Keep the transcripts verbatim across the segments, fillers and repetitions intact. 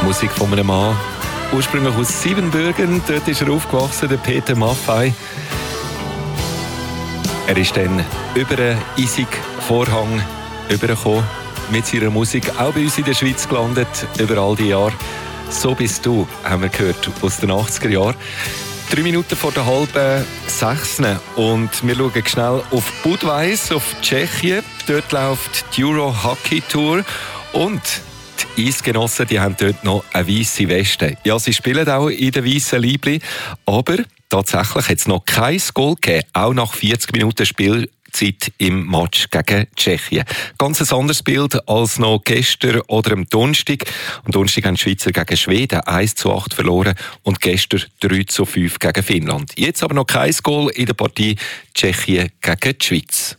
Musik von einem Mann, ursprünglich aus Siebenbürgen. Dort ist er aufgewachsen, der Peter Maffay. Er ist dann über einen Isig-Vorhang übergekommen, mit seiner Musik auch bei uns in der Schweiz gelandet, über all die Jahre. «So bist du», haben wir gehört, aus den achtziger Jahren. Drei Minuten vor der halben sechs. Und wir schauen schnell auf Budweis, auf Tschechien. Dort läuft die Euro Hockey Tour. Und die Eisgenossen, die haben dort noch eine weisse Weste. Ja, sie spielen auch in den weissen Liebli. Aber tatsächlich hat es noch kein Goal gegeben, auch nach vierzig Minuten Spiel. Zeit im Match gegen Tschechien. Ganz ein anderes Bild als noch gestern oder am Donnerstag. Am Donnerstag haben die Schweizer gegen Schweden eins zu acht verloren und gestern drei zu fünf gegen Finnland. Jetzt aber noch kein Goal in der Partie Tschechien gegen die Schweiz.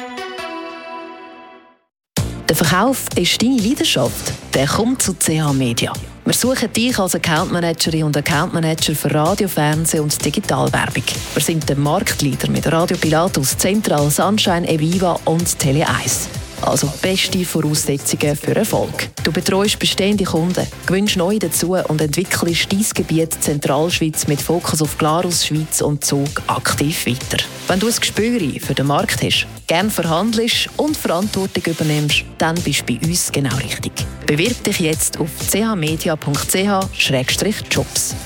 Der Verkauf ist deine Leidenschaft. Der kommt zu C H Media. Wir suchen dich als Accountmanagerin und Accountmanager für Radio, Fernsehen und Digitalwerbung. Wir sind der Marktleader mit Radio Pilatus, Central, Sunshine, Eviva und Tele eins. Also beste Voraussetzungen für Erfolg. Du betreust bestehende Kunden, gewinnst neue dazu und entwickelst dein Gebiet Zentralschweiz mit Fokus auf Glarus, Schweiz und Zug aktiv weiter. Wenn du ein Gespür für den Markt hast, gerne verhandelst und Verantwortung übernimmst, dann bist du bei uns genau richtig. Bewirb dich jetzt auf c h media punkt c h slash jobs.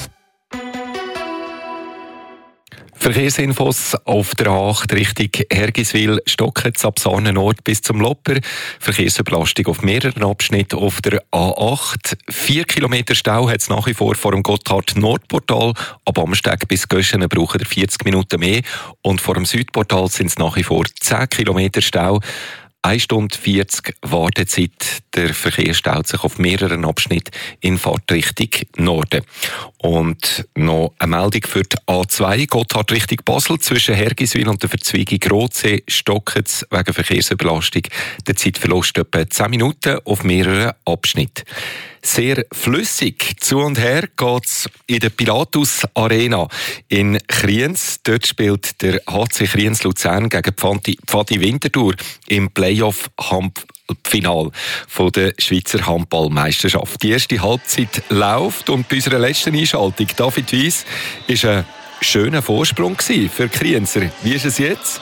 Verkehrsinfos auf der A acht Richtung Hergiswil, Stockitz ab Sahnenort bis zum Lopper. Verkehrsüberlastung auf mehreren Abschnitten auf der A acht. Vier Kilometer Stau hat es nach wie vor vor dem Gotthard-Nordportal. Ab Amsteg bis Göschenen brauchen wir vierzig Minuten mehr. Und vor dem Südportal sind es nach wie vor zehn Kilometer Stau. eine Stunde vierzig Wartezeit. Der Verkehr staut sich auf mehreren Abschnitten in Fahrtrichtung Norden. Und noch eine Meldung für die A zwei, Gotthard Richtung Basel, zwischen Hergiswil und der Verzweigung Rotsee, Stockitz wegen Verkehrsüberlastung. Der Zeitverlust etwa zehn Minuten auf mehreren Abschnitten. Sehr flüssig zu und her geht's in der Pilatus Arena in Kriens. Dort spielt der H C Kriens Luzern gegen Pfadi, Pfadi Winterthur im Playoff-Final von der Schweizer Handballmeisterschaft. Die erste Halbzeit läuft und bei unserer letzten Einschaltung, David Weiss, ist ein schöner Vorsprung für Krienser. Wie ist es jetzt?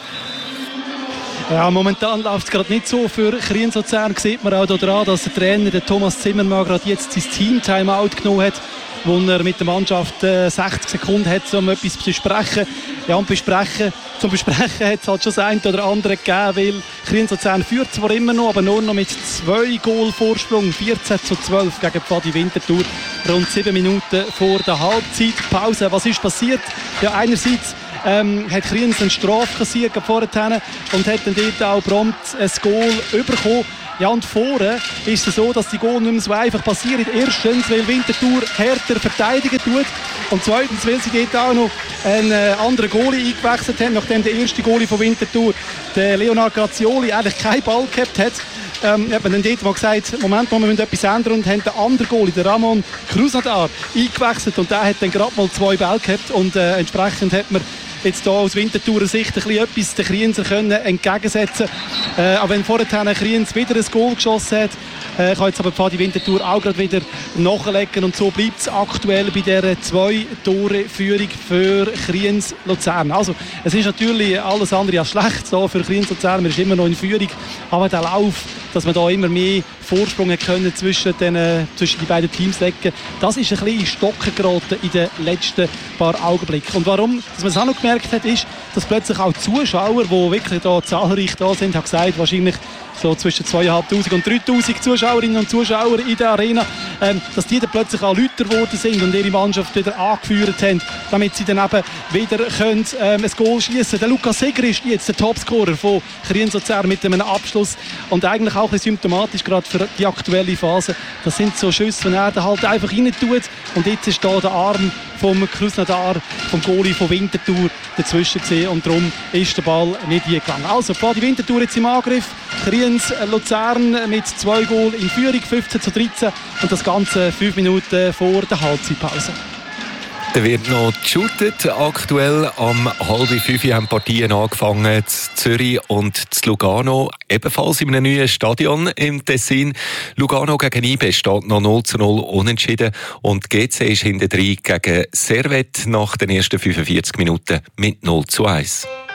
Ja, momentan läuft es gerade nicht so für Kriens Luzern. Sieht man auch daran, dass der Trainer, der Thomas Zimmermann, gerade jetzt sein Team-Timeout genommen hat, wo er mit der Mannschaft äh, sechzig Sekunden hat, um etwas zu besprechen. Ja, und besprechen, zum Besprechen hat es halt schon das eine oder andere gegeben, weil Kriens Luzern führt zwar immer noch, aber nur noch mit zwei Goal Vorsprung, vierzehn zu zwölf gegen Pfadi Winterthur, rund sieben Minuten vor der Halbzeitpause. Was ist passiert? Ja, einerseits Ähm, hat Kriens einen Strafe kassiert vorher und hat dann dort auch prompt ein Goal bekommen. Ja, und vorne ist es so, dass die Goal nicht mehr so einfach passieren. Erstens, weil Winterthur härter verteidigen tut. Und zweitens, weil sie dort auch noch einen äh, anderen Goalie eingewechselt haben, nachdem der erste Goalie von Winterthur, der Leonard Grazioli, eigentlich keinen Ball gehabt hat. Ähm, hat man dann dort mal gesagt, Moment mal, wir müssen etwas ändern, und haben den anderen Goalie, den Ramon Krusnadar, eingewechselt. Und der hat dann gerade mal zwei Bälle gehabt. Und äh, entsprechend hat man jetzt hier aus Winterthurer Sicht ein bisschen etwas den Krienser können entgegensetzen. Äh, auch wenn vorher Kriens wieder ein Goal geschossen hat, äh, kann jetzt aber Pfadi Winterthur auch gerade wieder nachlegen. Und so bleibt es aktuell bei dieser zwei-Tore-Führung für Kriens Luzern. Also, es ist natürlich alles andere als schlecht so für Kriens Luzern. Man ist immer noch in Führung. Aber der Lauf, dass man da immer mehr Vorsprung können zwischen den, äh, zwischen die beiden Teams legen, das ist ein bisschen in Stocken geraten in den letzten paar Augenblicken. Und warum, dass man es auch noch gemerkt hat, ist, dass plötzlich auch die Zuschauer, die wirklich da zahlreich da sind, haben gesagt, wahrscheinlich so zwischen zweitausendfünfhundert und dreitausend Zuschauerinnen und Zuschauer in der Arena, ähm, dass die dann plötzlich auch lauter geworden sind und ihre Mannschaft wieder angeführt haben, damit sie dann eben wieder können, ähm, ein Goal schießen. Der Lukas Seger ist jetzt der Topscorer von Kriens Luzern mit einem Abschluss und eigentlich auch ein bisschen symptomatisch gerade für die aktuelle Phase. Das sind so Schüsse, die er halt einfach rein tut, und jetzt ist da der Arm vom Krusnadar, vom Goalie von Winterthur dazwischen gesehen, und darum ist der Ball nicht eingegangen. Also Pfadi Winterthur jetzt im Angriff, Kriens Luzern mit zwei Goal in Führung, fünfzehn zu dreizehn, und das Ganze fünf Minuten vor der Halbzeitpause. Da wird noch geshootet. Aktuell am halb fünf haben Partien angefangen, zu Zürich und zu Lugano. Ebenfalls in einem neuen Stadion im Tessin. Lugano gegen I B E steht noch null zu null unentschieden. Und G C ist hinten drin gegen Servette nach den ersten fünfundvierzig Minuten mit null zu eins.